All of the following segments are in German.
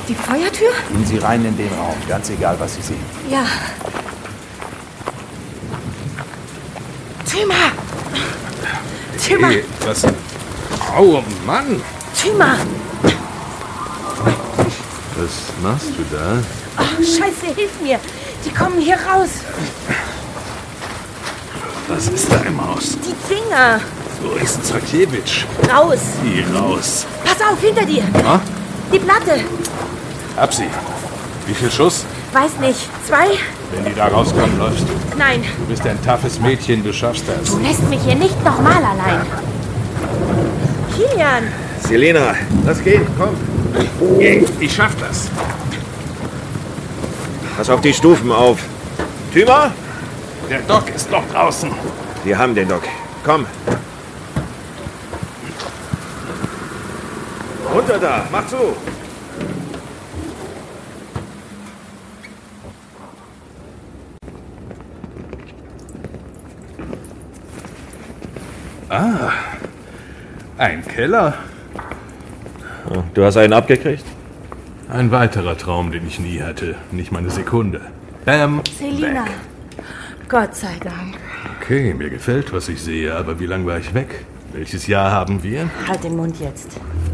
Die Feuertür? Gehen Sie rein in den Raum, ganz egal, was Sie sehen. Ja. Thyma! Thyma! Hey, was? Oh, Mann! Thyma! Was machst du da? Oh, Scheiße, hilf mir! Die kommen hier raus! Was ist da im Haus? Die Dinger! Boris Zakiewicz. Raus! Geh raus. Pass auf, hinter dir! Ah? Die Platte! Hab sie. Wie viel Schuss? Weiß nicht. 2? Wenn die da rauskommen, läufst du. Nein. Du bist ein toughes Mädchen, du schaffst das. Du lässt mich hier nicht nochmal allein. Kilian! Selena, lass gehen, komm. Ich schaff das. Pass auf die Stufen auf. Thyma? Der Doc ist noch draußen. Wir haben den Doc. Komm. Runter da, mach zu. Ah, ein Keller. Du hast einen abgekriegt? Ein weiterer Traum, den ich nie hatte. Nicht mal eine Sekunde. Bam. Selina. Weg. Gott sei Dank. Okay, mir gefällt, was ich sehe, aber wie lange war ich weg? Welches Jahr haben wir? Halt den Mund jetzt.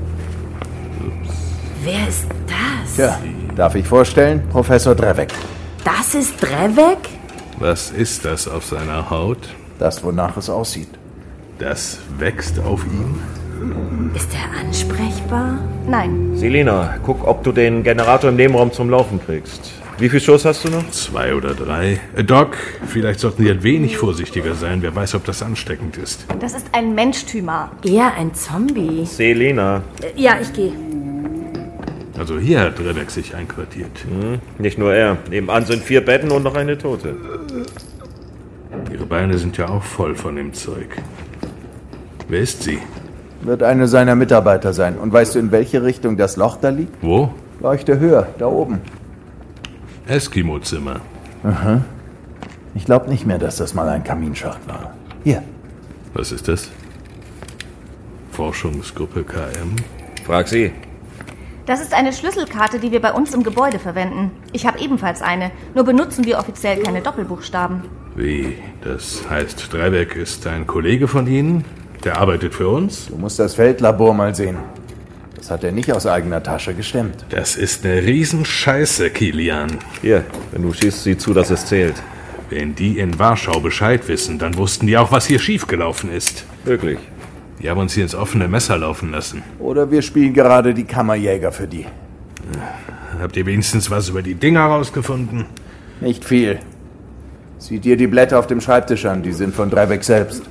Wer ist das? Tja, darf ich vorstellen? Professor Drevek. Das ist Drevek? Was ist das auf seiner Haut? Das, wonach es aussieht. Das wächst auf ihm? Ist er ansprechbar? Nein. Selena, guck, ob du den Generator im Nebenraum zum Laufen kriegst. Wie viel Schuss hast du noch? 2 oder 3. Doc, vielleicht sollten Sie ein wenig vorsichtiger sein. Wer weiß, ob das ansteckend ist. Das ist ein Mensch-Thyma. Eher ein Zombie. Selena. Ja, ich gehe. Also hier hat Drevek sich einquartiert. Nicht nur er. Nebenan sind 4 Betten und noch eine Tote. Ihre Beine sind ja auch voll von dem Zeug. Wer ist sie? Wird eine seiner Mitarbeiter sein. Und weißt du, in welche Richtung das Loch da liegt? Wo? Leuchte höher, da oben. Eskimo-Zimmer. Aha. Ich glaube nicht mehr, dass das mal ein Kaminschacht war. Hier. Was ist das? Forschungsgruppe KM? Frag sie. Das ist eine Schlüsselkarte, die wir bei uns im Gebäude verwenden. Ich habe ebenfalls eine, nur benutzen wir offiziell keine Doppelbuchstaben. Wie? Das heißt, Drevek ist ein Kollege von Ihnen? Der arbeitet für uns? Du musst das Feldlabor mal sehen. Das hat er nicht aus eigener Tasche gestemmt. Das ist eine Riesenscheiße, Kilian. Hier, wenn du schießt, sieh zu, dass es zählt. Wenn die in Warschau Bescheid wissen, dann wussten die auch, was hier schiefgelaufen ist. Wirklich. Die haben uns hier ins offene Messer laufen lassen. Oder wir spielen gerade die Kammerjäger für die. Habt ihr wenigstens was über die Dinger rausgefunden? Nicht viel. Sieh dir die Blätter auf dem Schreibtisch an, die sind von Drevek selbst.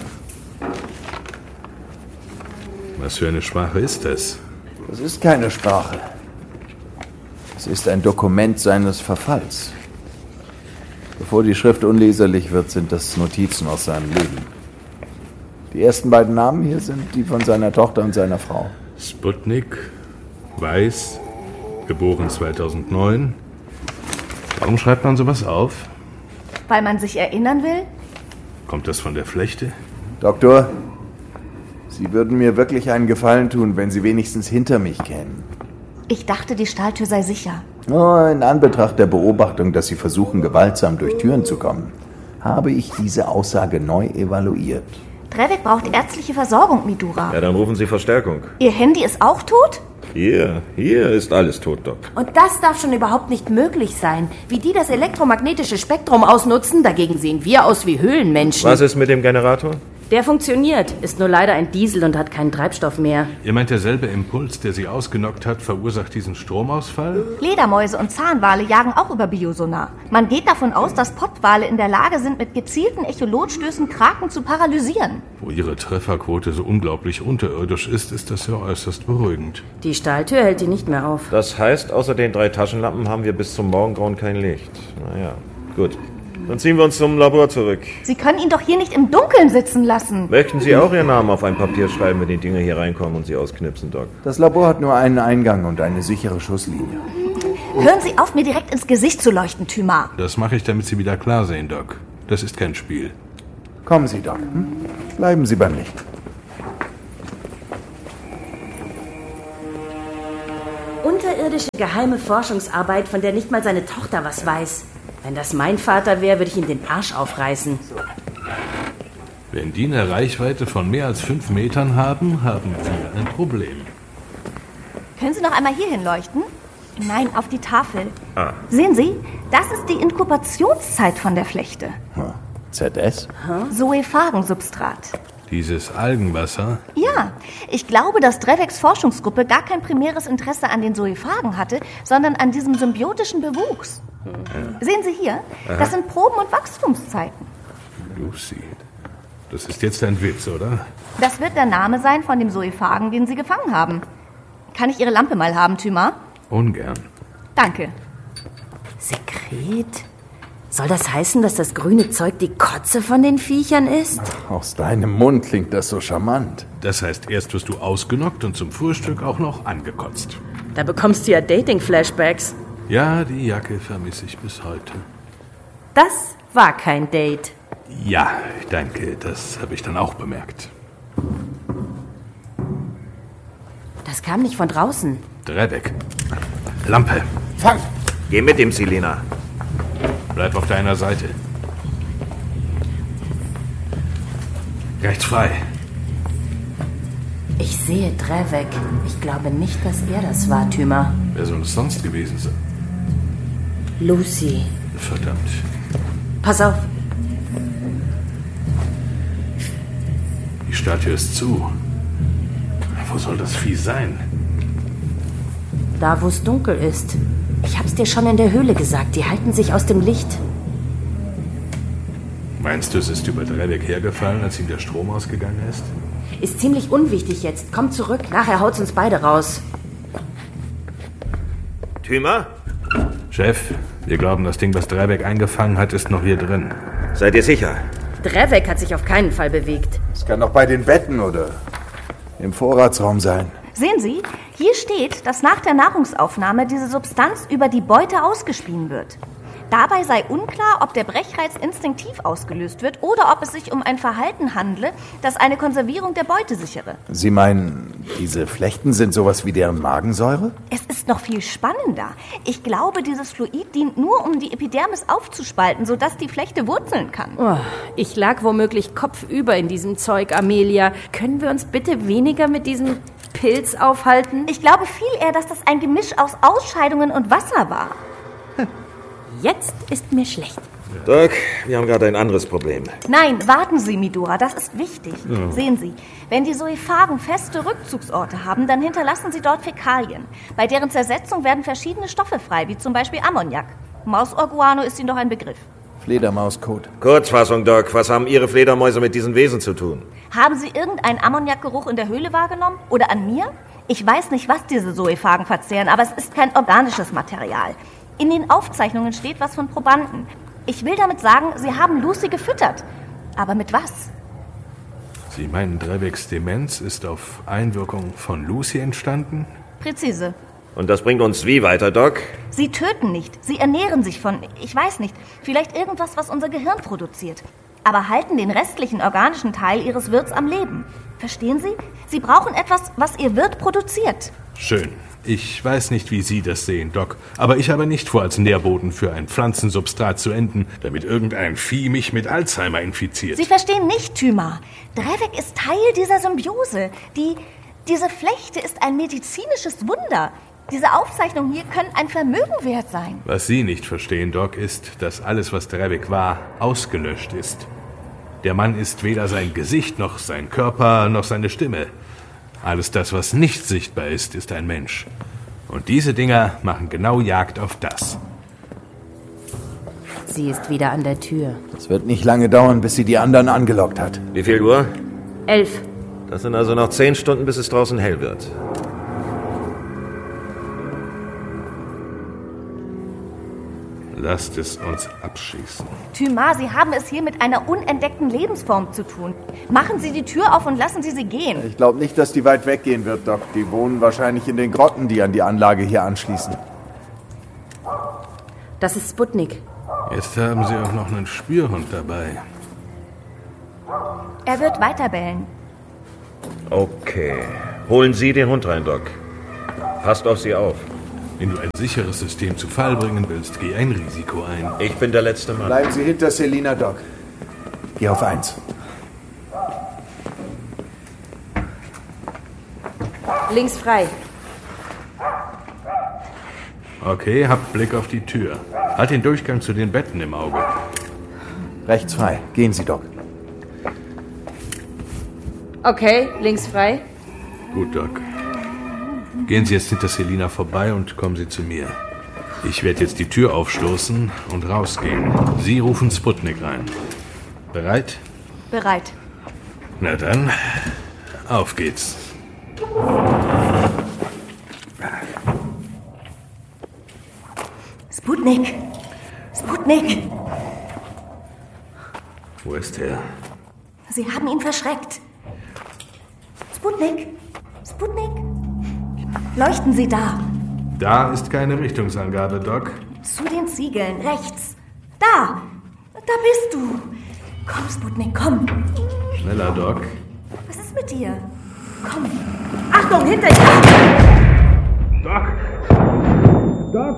Was für eine Sprache ist das? Das ist keine Sprache. Es ist ein Dokument seines Verfalls. Bevor die Schrift unleserlich wird, sind das Notizen aus seinem Leben. Die ersten beiden Namen hier sind die von seiner Tochter und seiner Frau. Sputnik, Weiß, geboren 2009. Warum schreibt man sowas auf? Weil man sich erinnern will? Kommt das von der Flechte? Doktor, Sie würden mir wirklich einen Gefallen tun, wenn Sie wenigstens hinter mich kämen. Ich dachte, die Stahltür sei sicher. Oh, in Anbetracht der Beobachtung, dass Sie versuchen, gewaltsam durch Türen zu kommen, habe ich diese Aussage neu evaluiert. Drevek braucht ärztliche Versorgung, Midura. Ja, dann rufen Sie Verstärkung. Ihr Handy ist auch tot? Hier ist alles tot, Doc. Und das darf schon überhaupt nicht möglich sein. Wie die das elektromagnetische Spektrum ausnutzen, dagegen sehen wir aus wie Höhlenmenschen. Was ist mit dem Generator? Der funktioniert, ist nur leider ein Diesel und hat keinen Treibstoff mehr. Ihr meint, derselbe Impuls, der sie ausgenockt hat, verursacht diesen Stromausfall? Fledermäuse und Zahnwale jagen auch über Biosonar. Man geht davon aus, dass Pottwale in der Lage sind, mit gezielten Echolotstößen Kraken zu paralysieren. Wo ihre Trefferquote so unglaublich unterirdisch ist, ist das ja äußerst beruhigend. Die Stahltür hält die nicht mehr auf. Das heißt, außer den 3 Taschenlampen haben wir bis zum Morgengrauen kein Licht. Naja, gut. Dann ziehen wir uns zum Labor zurück. Sie können ihn doch hier nicht im Dunkeln sitzen lassen. Möchten Sie auch Ihren Namen auf ein Papier schreiben, wenn die Dinger hier reinkommen und Sie ausknipsen, Doc? Das Labor hat nur einen Eingang und eine sichere Schusslinie. Hören Sie auf, mir direkt ins Gesicht zu leuchten, Thyma. Das mache ich, damit Sie wieder klar sehen, Doc. Das ist kein Spiel. Kommen Sie, Doc. Bleiben Sie beim Licht. unterirdische geheime Forschungsarbeit, von der nicht mal seine Tochter was weiß. Wenn das mein Vater wäre, würde ich ihm den Arsch aufreißen. Wenn die eine Reichweite von mehr als 5 Metern haben, haben wir ein Problem. Können Sie noch einmal hier hinleuchten? Nein, auf die Tafel. Sehen Sie, das ist die Inkubationszeit von der Flechte. ZS? Zoephagensubstrat. Dieses Algenwasser? Ja, ich glaube, dass Drewegs Forschungsgruppe gar kein primäres Interesse an den Zoephagen hatte, sondern an diesem symbiotischen Bewuchs. Sehen Sie hier, das sind Proben- und Wachstumszeiten. Lucy, das ist jetzt ein Witz, oder? Das wird der Name sein von dem Zoephagen, den Sie gefangen haben. Kann ich Ihre Lampe mal haben, Thyma? Ungern. Danke. Sekret? Soll das heißen, dass das grüne Zeug die Kotze von den Viechern ist? Aus deinem Mund klingt das so charmant. Das heißt, erst wirst du ausgenockt und zum Frühstück auch noch angekotzt. Da bekommst du ja Dating-Flashbacks. Ja, die Jacke vermisse ich bis heute. Das war kein Date. Ja, danke, das habe ich dann auch bemerkt. Das kam nicht von draußen. Dreweg. Lampe. Fang! Geh mit ihm, Selina. Bleib auf deiner Seite. Rechts frei. Ich sehe Dreweg. Ich glaube nicht, dass er das war, Thyma. Wer soll es sonst gewesen sein? Lucy. Verdammt. Pass auf. Die Statue ist zu. Wo soll das Vieh sein? Da, wo es dunkel ist. Ich hab's dir schon in der Höhle gesagt. Die halten sich aus dem Licht. Meinst du, es ist über Dreweg hergefallen, als ihm der Strom ausgegangen ist? Ist ziemlich unwichtig jetzt. Komm zurück. Nachher haut's uns beide raus. Thyma? Chef, wir glauben, das Ding, was Dreweg eingefangen hat, ist noch hier drin. Seid ihr sicher? Dreweg hat sich auf keinen Fall bewegt. Es kann doch bei den Betten oder im Vorratsraum sein. Sehen Sie, hier steht, dass nach der Nahrungsaufnahme diese Substanz über die Beute ausgespien wird. Dabei sei unklar, ob der Brechreiz instinktiv ausgelöst wird oder ob es sich um ein Verhalten handle, das eine Konservierung der Beute sichere. Sie meinen, diese Flechten sind sowas wie deren Magensäure? Es ist noch viel spannender. Ich glaube, dieses Fluid dient nur, um die Epidermis aufzuspalten, sodass die Flechte wurzeln kann. Oh, ich lag womöglich kopfüber in diesem Zeug, Amelia. Können wir uns bitte weniger mit diesem Pilz aufhalten? Ich glaube viel eher, dass das ein Gemisch aus Ausscheidungen und Wasser war. Jetzt ist mir schlecht. Doc, wir haben gerade ein anderes Problem. Nein, warten Sie, Midora, das ist wichtig. Sehen Sie, wenn die Zoephagen feste Rückzugsorte haben, dann hinterlassen sie dort Fäkalien. Bei deren Zersetzung werden verschiedene Stoffe frei, wie zum Beispiel Ammoniak. Mausorguano ist Ihnen doch ein Begriff. Fledermauskot. Kurzfassung, Doc, was haben Ihre Fledermäuse mit diesen Wesen zu tun? Haben Sie irgendeinen Ammoniakgeruch in der Höhle wahrgenommen? Oder an mir? Ich weiß nicht, was diese Zoephagen verzehren, aber es ist kein organisches Material. In den Aufzeichnungen steht was von Probanden. Ich will damit sagen, sie haben Lucy gefüttert. Aber mit was? Sie meinen, Drewegs Demenz ist auf Einwirkung von Lucy entstanden? Präzise. Und das bringt uns wie weiter, Doc? Sie töten nicht. Sie ernähren sich von, ich weiß nicht, vielleicht irgendwas, was unser Gehirn produziert. Aber halten den restlichen organischen Teil ihres Wirts am Leben. Verstehen Sie? Sie brauchen etwas, was Ihr Wirt produziert. Schön. Ich weiß nicht, wie Sie das sehen, Doc, aber ich habe nicht vor, als Nährboden für ein Pflanzensubstrat zu enden, damit irgendein Vieh mich mit Alzheimer infiziert. Sie verstehen nicht, Thyma. Dreweg ist Teil dieser Symbiose. Diese Flechte ist ein medizinisches Wunder. Diese Aufzeichnungen hier können ein Vermögen wert sein. Was Sie nicht verstehen, Doc, ist, dass alles, was Dreweg war, ausgelöscht ist. Der Mann ist weder sein Gesicht, noch sein Körper, noch seine Stimme. Alles das, was nicht sichtbar ist, ist ein Mensch. Und diese Dinger machen genau Jagd auf das. Sie ist wieder an der Tür. Es wird nicht lange dauern, bis sie die anderen angelockt hat. Wie viel Uhr? 11. Das sind also noch 10 Stunden, bis es draußen hell wird. Lasst es uns abschießen. Thyma, Sie haben es hier mit einer unentdeckten Lebensform zu tun. Machen Sie die Tür auf und lassen Sie sie gehen. Ich glaube nicht, dass die weit weggehen wird, Doc. Die wohnen wahrscheinlich in den Grotten, die an die Anlage hier anschließen. Das ist Sputnik. Jetzt haben Sie auch noch einen Spürhund dabei. Er wird weiterbellen. Okay. Holen Sie den Hund rein, Doc. Passt auf Sie auf. Wenn du ein sicheres System zu Fall bringen willst, geh ein Risiko ein. Ich bin der letzte Mann. Bleiben Sie hinter Selina, Doc. Geh auf 1. Links frei. Okay, habt Blick auf die Tür. Halt den Durchgang zu den Betten im Auge. Rechts frei. Gehen Sie, Doc. Okay, links frei. Gut, Doc. Gehen Sie jetzt hinter Selina vorbei und kommen Sie zu mir. Ich werde jetzt die Tür aufstoßen und rausgehen. Sie rufen Sputnik rein. Bereit? Bereit. Na dann, auf geht's. Sputnik! Sputnik! Wo ist er? Sie haben ihn verschreckt. Sputnik! Sputnik! Leuchten Sie da. Da ist keine Richtungsangabe, Doc. Zu den Ziegeln, rechts. Da! Da bist du! Komm, Sputnik, komm! Schneller, Doc. Was ist mit dir? Komm! Achtung, hinter dir! Doc! Doc!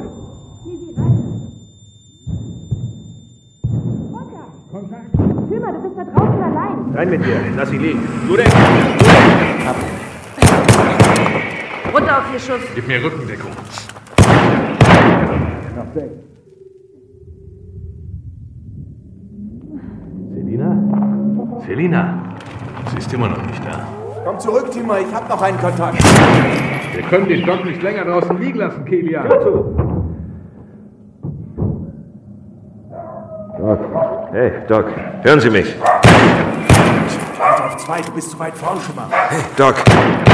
Schimmer, du bist da draußen allein. Rein mit dir, lass sie liegen. Du denn? Runter auf 4 Schuss. Gib mir Rückendeckung. Selina? Selina? Sie ist immer noch nicht da. Komm zurück, Timo. Ich hab noch einen Kontakt. Wir können den Doc nicht länger draußen liegen lassen, Kelia. Doc. Hey, Doc, hören Sie mich. Auf 2, du bist zu weit vorn, Schimmer. Hey, Doc.